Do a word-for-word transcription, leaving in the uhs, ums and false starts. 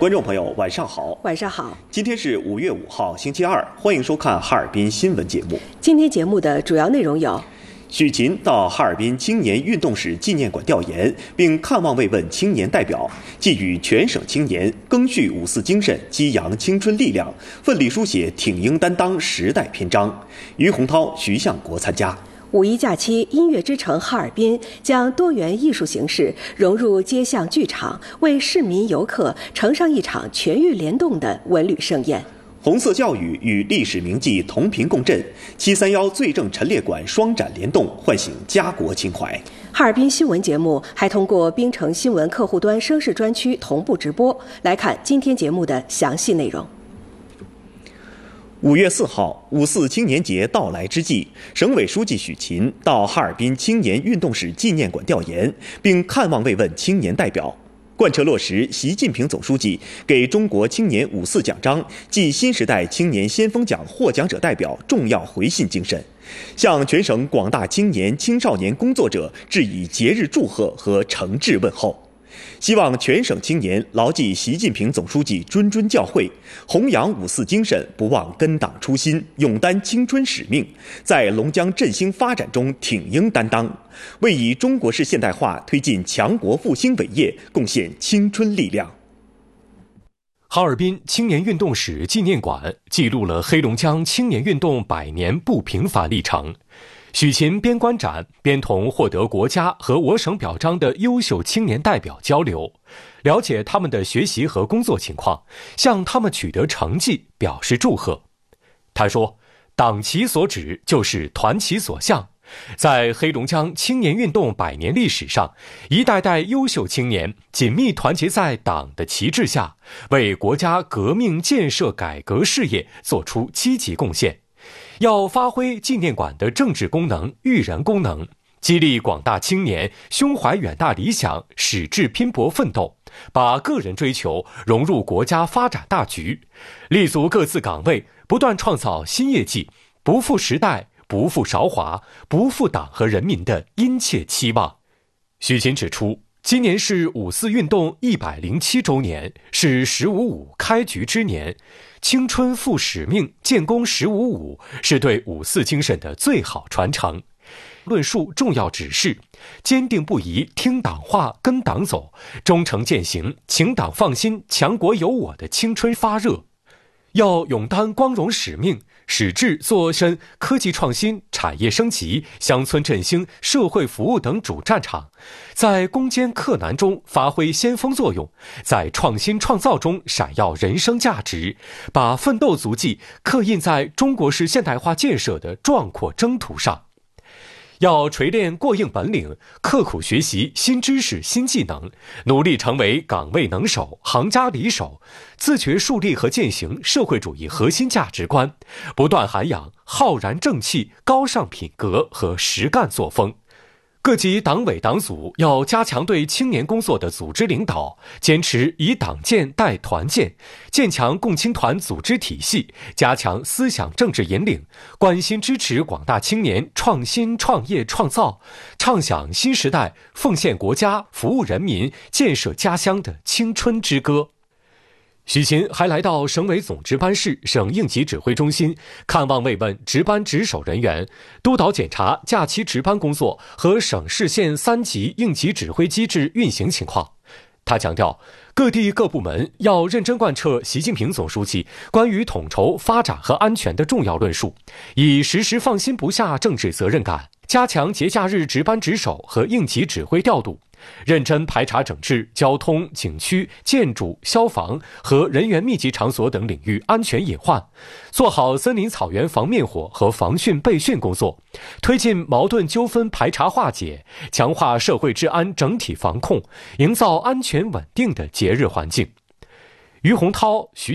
观众朋友，晚上好。 晚上好。 今天是五月五号，星期二，欢迎收看哈尔滨新闻节目。 今天节目的主要内容有： 许勤到哈尔滨青年运动史纪念馆调研，并看望慰问青年代表，寄予全省青年赓续五四精神，激扬青春力量，奋力书写挺英担当时代篇章。于洪涛、徐向国参加。 五一假期，音乐之城哈尔滨将多元艺术形式融入街巷剧场，为市民游客呈上一场全域联动的文旅盛宴。 红色教育与历史铭记同频共振，七三幺罪证陈列馆双展联动，唤醒家国情怀。 哈尔滨新闻节目还通过冰城新闻客户端声势专区同步直播。来看今天节目的详细内容。 五月四号，五四青年节到来之际，省委书记许勤到哈尔滨青年运动史纪念馆调研，并看望慰问青年代表，贯彻落实习近平总书记给中国青年五四奖章暨新时代青年先锋奖获奖者代表重要回信精神，向全省广大青年青少年工作者致以节日祝贺和诚挚问候。希望全省青年牢记习近平总书记谆谆教诲，弘扬五四精神，不忘根党初心，勇担青春使命，在龙江振兴发展中挺英担当，为以中国式现代化推进强国复兴伟业贡献青春力量。 哈尔滨青年运动史纪念馆记录了黑龙江青年运动百年不平凡历程。许勤边观展边同获得国家和我省表彰的优秀青年代表交流，了解他们的学习和工作情况，向他们取得成绩表示祝贺。他说，党其所指就是团其所向，在黑龙江青年运动百年历史上，一代代优秀青年紧密团结在党的旗帜下，为国家革命建设改革事业做出积极贡献。要发挥纪念馆的政治功能、育人功能，激励广大青年胸怀远大理想，矢志拼搏奋斗，把个人追求融入国家发展大局，立足各自岗位，不断创造新业绩，不负时代，不负韶华，不负党和人民的殷切期望。许勤指出，今年是五四运动一百零七周年，是十五五开局之年，青春负使命，建功十五五是对五四精神的最好传承。论述重要指示，坚定不移听党话跟党走，忠诚践行请党放心强国有我的青春发热。要勇担光荣使命，矢志做深科技创新、产业升级、乡村振兴、社会服务等主战场，在攻坚克难中发挥先锋作用，在创新创造中闪耀人生价值，把奋斗足迹刻印在中国式现代化建设的壮阔征途上。要锤炼过硬本领，刻苦学习新知识新技能，努力成为岗位能手、行家里手，自觉树立和践行社会主义核心价值观，不断涵养浩然正气、高尚品格和实干作风。各级党委党组要加强对青年工作的组织领导，坚持以党建带团建，建强共青团组织体系，加强思想政治引领，关心支持广大青年创新创业创造，唱响新时代奉献国家、服务人民、建设家乡的青春之歌。许勤还来到省委总值班室、省应急指挥中心，看望慰问值班值守人员，督导检查假期值班工作和省市县三级应急指挥机制运行情况。他强调，各地各部门要认真贯彻习近平总书记关于统筹发展和安全的重要论述，以时时放心不下政治责任感，加强节假日值班值守和应急指挥调度，认真排查整治交通、景区、建筑、消防和人员密集场所等领域安全隐患，做好森林草原防灭火和防汛备汛工作，推进矛盾纠纷排查化解，强化社会治安整体防控，营造安全稳定的节日环境。于洪涛、徐